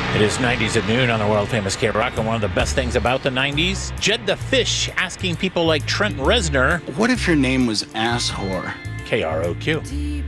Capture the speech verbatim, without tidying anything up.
It is nineties at noon on the world-famous K-Rock, and one of the best things about the nineties, Jed the Fish asking people like Trent Reznor, what if your name was Ass Whore? K R O Q.